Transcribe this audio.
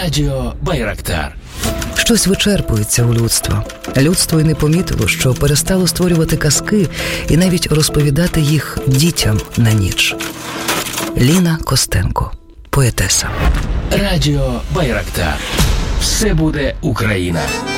Радіо Байрактар. Щось вичерпується у людства. Людство й не помітило, що перестало створювати казки і навіть розповідати їх дітям на ніч. Ліна Костенко, поетеса. Радіо Байрактар. Все буде Україна.